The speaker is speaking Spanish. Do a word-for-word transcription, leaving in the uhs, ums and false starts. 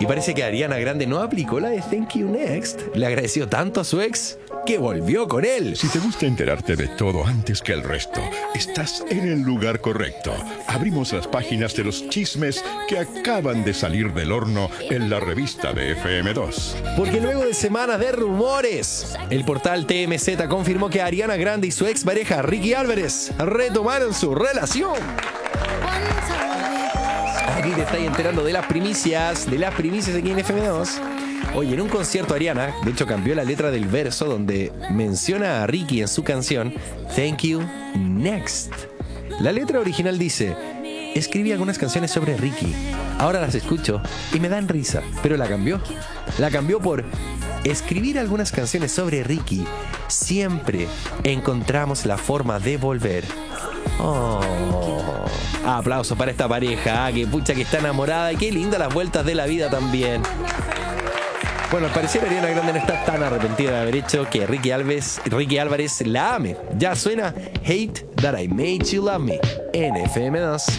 Y parece que Ariana Grande no aplicó la de Thank You Next. Le agradeció tanto a su ex que volvió con él. Si te gusta enterarte de todo antes que el resto, estás en el lugar correcto. Abrimos las páginas de los chismes que acaban de salir del horno en la revista de F M dos. Porque luego de semanas de rumores, el portal T M Z confirmó que Ariana Grande y su ex pareja Ricky Álvarez retomaron su relación. Aquí te estáis enterando de las primicias, de las primicias aquí en F M dos. Oye, en un concierto Ariana, de hecho cambió la letra del verso donde menciona a Ricky en su canción Thank You Next. La letra original dice: escribí algunas canciones sobre Ricky, ahora las escucho y me dan risa, pero la cambió. La cambió por: escribir algunas canciones sobre Ricky, siempre encontramos la forma de volver. Oh. Aplausos para esta pareja, que pucha que está enamorada y qué linda las vueltas de la vida también. Bueno, al parecer Ariana Grande no está tan arrepentida de haber hecho que Ricky Álvarez, Ricky Álvarez la ame. Ya suena Hate That I Made You Love Me en F M dos.